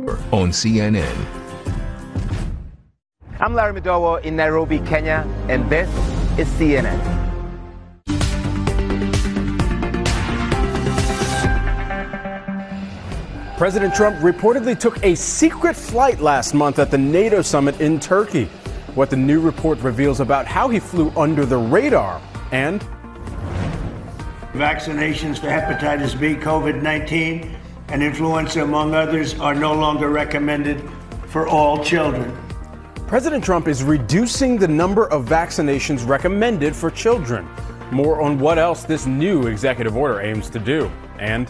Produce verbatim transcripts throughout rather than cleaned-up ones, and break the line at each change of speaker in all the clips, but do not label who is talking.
on C N N.
I'm Larry Madowo in Nairobi, Kenya, and this is C N N.
President Trump reportedly took a secret flight last month at the NATO summit in Turkey. What the new report reveals about how he flew under the radar and
vaccinations for hepatitis B, COVID nineteen, and influenza, among others, are no longer recommended for all children.
President Trump is reducing the number of vaccinations recommended for children. More on what else this new executive order aims to do. And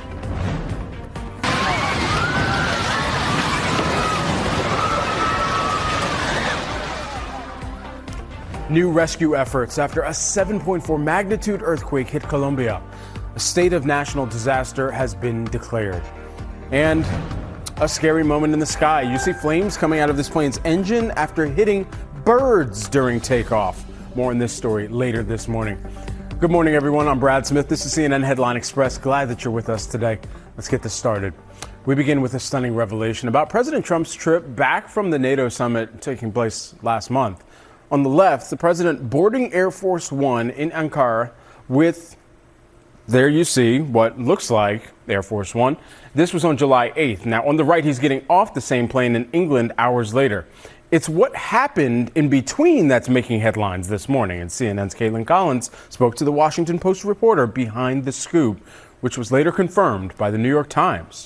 new rescue efforts after a seven point four magnitude earthquake hit Colombia. A state of national disaster has been declared. And a scary moment in the sky. You see flames coming out of this plane's engine after hitting birds during takeoff. More on this story later this morning. Good morning, everyone. I'm Brad Smith. This is C N N Headline Express. Glad that you're with us today. Let's get this started. We begin with a stunning revelation about President Trump's trip back from the NATO summit taking place last month. On the left, the president boarding Air Force One in Ankara with, there you see, what looks like Air Force One. This was on July eighth. Now, on the right, he's getting off the same plane in England hours later. It's what happened in between that's making headlines this morning. And C N N's Caitlin Collins spoke to the Washington Post reporter behind the scoop, which was later confirmed by the New York Times.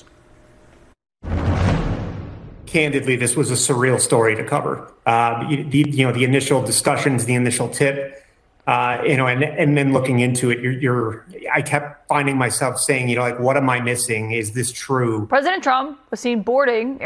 Candidly, this was a surreal story to cover. Uh, the, you know, the initial discussions, the initial tip, uh, you know, and and then looking into it, you're, you're, I kept finding myself saying, you know, like, what am I missing? Is this true?
President Trump was seen boarding